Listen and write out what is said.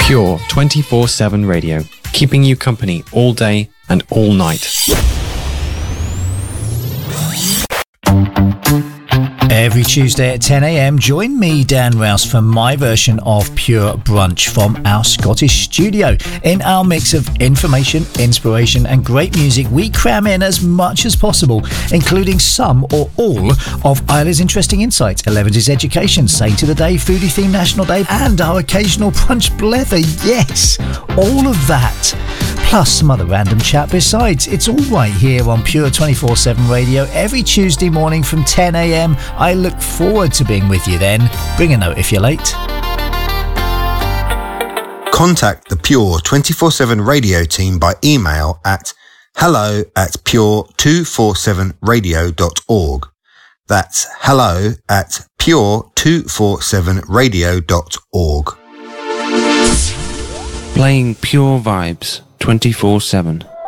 Pure 24/7 radio, keeping you company all day and all night. Every Tuesday at 10 a.m, join me, Dan Rouse, for my version of Pure Brunch from our Scottish studio. In our mix of information, inspiration and great music, we cram in as much as possible, including some or all of Isla's interesting insights, 11's education, Saint of the Day, Foodie Theme National Day, and our occasional brunch blether. Yes, all of that. Plus some other random chat besides. It's all right here on Pure 24/7 radio every Tuesday morning from 10 a.m. I look forward to being with you then. Bring a note if you're late. Contact the Pure 24/7 radio team by email at hello@pure247radio.org. That's hello@pure247radio.org. Playing pure vibes 24/7.